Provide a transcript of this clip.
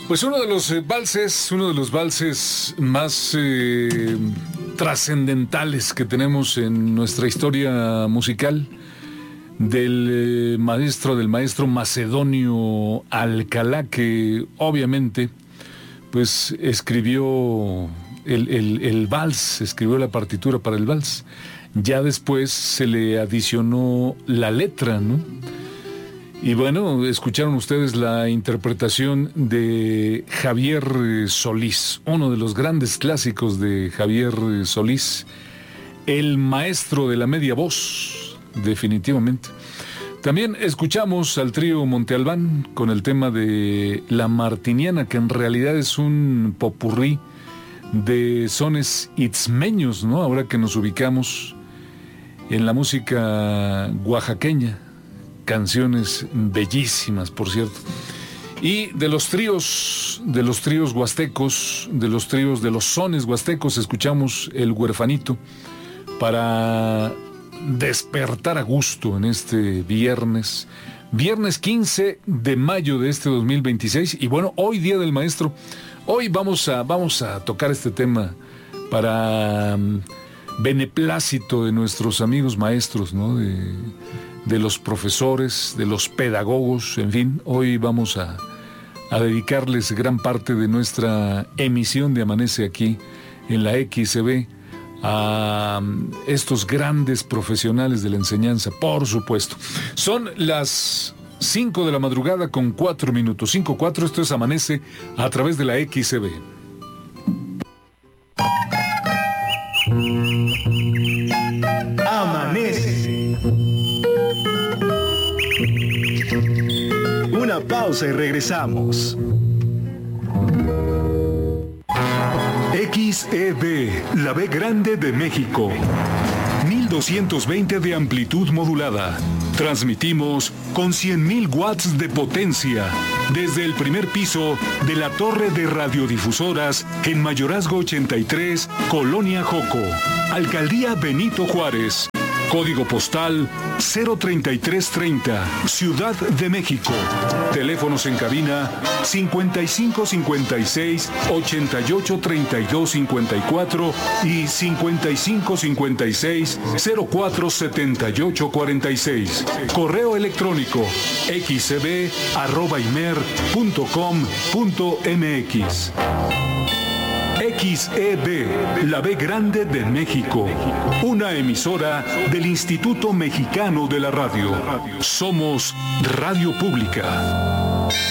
Pues uno de los valses más trascendentales que tenemos en nuestra historia musical, del maestro Macedonio Alcalá, que obviamente pues escribió el vals, escribió la partitura para el vals. Ya después se le adicionó la letra, ¿no? Y bueno, escucharon ustedes la interpretación de Javier Solís, uno de los grandes clásicos de Javier Solís, el maestro de la media voz, definitivamente. También escuchamos al trío Monte Albán con el tema de La Martiniana, que en realidad es un popurrí de sones itzmeños, ¿no? Ahora que nos ubicamos en la música oaxaqueña. Canciones bellísimas, por cierto. Y de los tríos huastecos, de los sones huastecos, escuchamos El Huerfanito para despertar a gusto en este viernes 15 de mayo de este 2026. Y bueno, hoy Día del Maestro. Hoy vamos a tocar este tema para beneplácito de nuestros amigos maestros, ¿no? De los profesores, de los pedagogos, en fin, hoy vamos a dedicarles gran parte de nuestra emisión de Amanece aquí en la XCB a estos grandes profesionales de la enseñanza, por supuesto. Son las 5 de la madrugada con 4 minutos, 5:04, esto es Amanece a través de la XCB. Amanece. Una pausa y regresamos. XEB, la B grande de México. 1220 de amplitud modulada. Transmitimos con 100.000 watts de potencia desde el primer piso de la torre de radiodifusoras en Mayorazgo 83, Colonia Joco, Alcaldía Benito Juárez. Código postal 03330, Ciudad de México. Teléfonos en cabina 5556-883254 y 5556-047846. Correo electrónico xcb@imer.com.mx. XEB, la B grande de México, una emisora del Instituto Mexicano de la Radio. Somos Radio Pública.